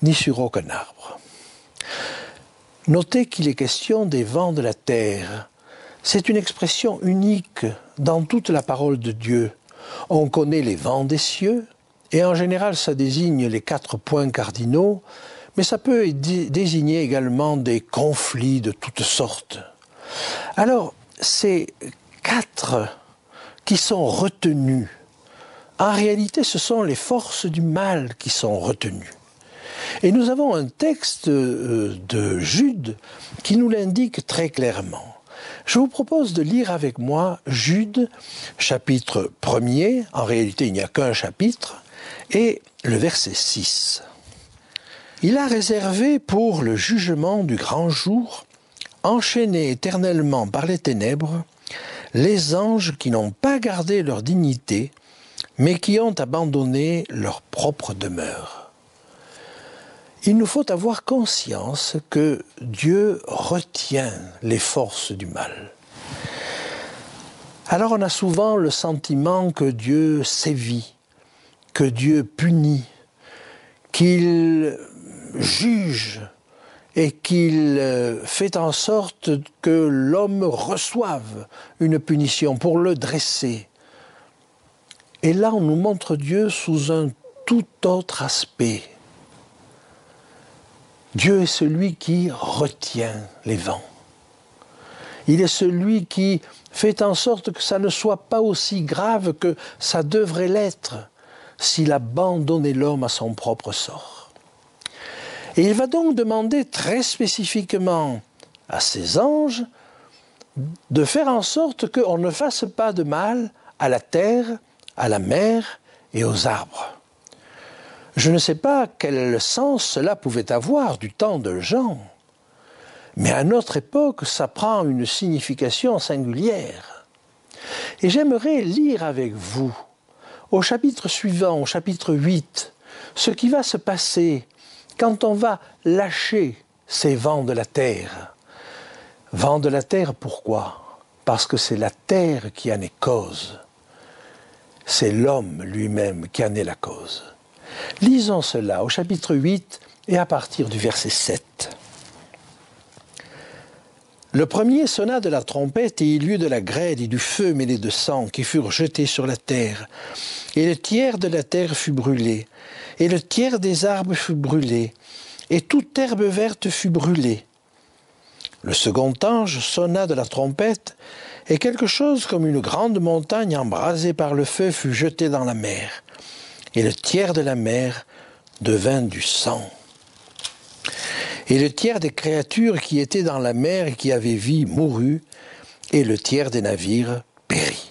ni sur aucun arbre. Notez qu'il est question des vents de la terre. C'est une expression unique dans toute la parole de Dieu. On connaît les vents des cieux, et en général ça désigne les 4 points cardinaux, mais ça peut désigner également des conflits de toutes sortes. Alors, ces 4 qui sont retenus, en réalité ce sont les forces du mal qui sont retenues. Et nous avons un texte de Jude qui nous l'indique très clairement. Je vous propose de lire avec moi Jude, chapitre 1er, en réalité il n'y a qu'un chapitre, et le verset 6. « Il a réservé pour le jugement du grand jour, enchaînés éternellement par les ténèbres, les anges qui n'ont pas gardé leur dignité, mais qui ont abandonné leur propre demeure. » Il nous faut avoir conscience que Dieu retient les forces du mal. Alors on a souvent le sentiment que Dieu sévit, que Dieu punit, qu'il juge et qu'il fait en sorte que l'homme reçoive une punition pour le dresser. Et là on nous montre Dieu sous un tout autre aspect. Dieu est celui qui retient les vents. Il est celui qui fait en sorte que ça ne soit pas aussi grave que ça devrait l'être s'il abandonnait l'homme à son propre sort. Et il va donc demander très spécifiquement à ses anges de faire en sorte qu'on ne fasse pas de mal à la terre, à la mer et aux arbres. Je ne sais pas quel sens cela pouvait avoir du temps de Jean, mais à notre époque, ça prend une signification singulière. Et j'aimerais lire avec vous, au chapitre suivant, au chapitre 8, ce qui va se passer quand on va lâcher ces vents de la terre. Vents de la terre, pourquoi? Parce que c'est la terre qui en est cause. C'est l'homme lui-même qui en est la cause. Lisons cela au chapitre 8 et à partir du verset 7. Le premier sonna de la trompette et il y eut de la grêle et du feu mêlé de sang qui furent jetés sur la terre. Et le tiers de la terre fut brûlé, et le tiers des arbres fut brûlé, et toute herbe verte fut brûlée. Le second ange sonna de la trompette, et quelque chose comme une grande montagne embrasée par le feu fut jetée dans la mer. Et le tiers de la mer devint du sang. Et le tiers des créatures qui étaient dans la mer et qui avaient vie mourut, et le tiers des navires périt.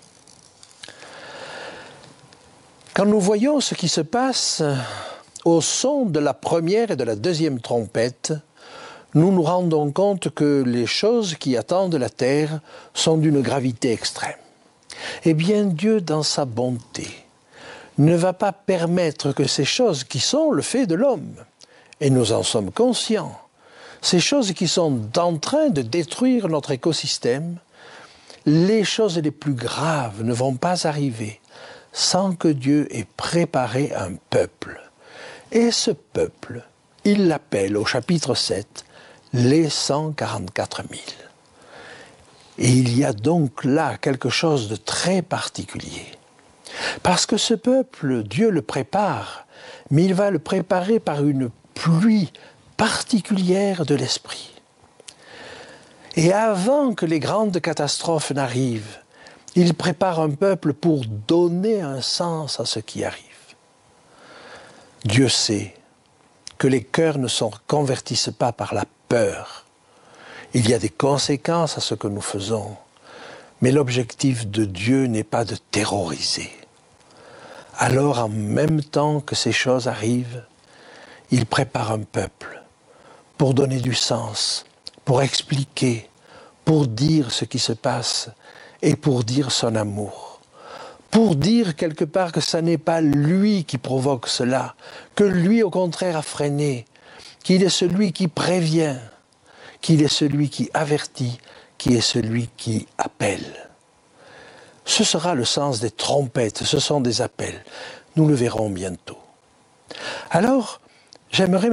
Quand nous voyons ce qui se passe au son de la première et de la deuxième trompette, nous nous rendons compte que les choses qui attendent la terre sont d'une gravité extrême. Eh bien, Dieu, dans sa bonté, ne va pas permettre que ces choses qui sont le fait de l'homme, et nous en sommes conscients, ces choses qui sont en train de détruire notre écosystème, les choses les plus graves ne vont pas arriver sans que Dieu ait préparé un peuple. Et ce peuple, il l'appelle au chapitre 7, les 144 000. Et il y a donc là quelque chose de très particulier. Parce que ce peuple, Dieu le prépare, mais il va le préparer par une pluie particulière de l'esprit. Et avant que les grandes catastrophes n'arrivent, il prépare un peuple pour donner un sens à ce qui arrive. Dieu sait que les cœurs ne se convertissent pas par la peur. Il y a des conséquences à ce que nous faisons, mais l'objectif de Dieu n'est pas de terroriser. Alors, en même temps que ces choses arrivent, il prépare un peuple pour donner du sens, pour expliquer, pour dire ce qui se passe et pour dire son amour. Pour dire quelque part que ce n'est pas lui qui provoque cela, que lui au contraire a freiné, qu'il est celui qui prévient, qu'il est celui qui avertit, qui est celui qui appelle. Ce sera le sens des trompettes, ce sont des appels. Nous le verrons bientôt. Alors, J'aimerais